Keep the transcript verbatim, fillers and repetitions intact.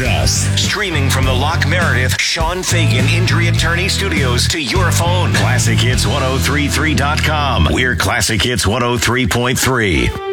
found us. Streaming from the Loch Meredith Sean Fagan Injury Attorney Studios to your phone. classic hits ten thirty-three dot com. We're Classic Hits one oh three point three.